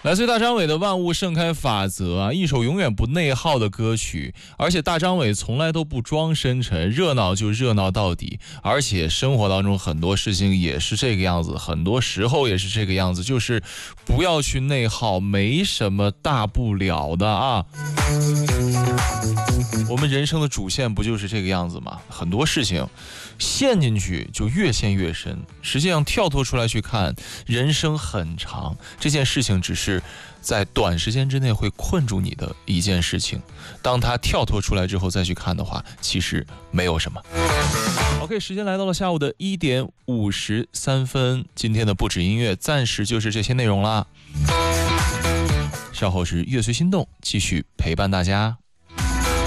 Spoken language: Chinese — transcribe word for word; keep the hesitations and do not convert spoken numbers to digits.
来自于大张伟的《万物盛开法则》啊，一首永远不内耗的歌曲，而且大张伟从来都不装深沉，热闹就热闹到底。而且生活当中很多事情也是这个样子，很多时候也是这个样子，就是不要去内耗，没什么大不了的啊。我们人生的主线不就是这个样子吗？很多事情陷进去就越陷越深，实际上跳脱出来去看，人生很长，这件事情只是在短时间之内会困住你的一件事情，当它跳脱出来之后再去看的话，其实没有什么。 OK， 时间来到了下午的一点五十三分，今天的不止音乐暂时就是这些内容啦，稍后是乐随心动继续陪伴大家。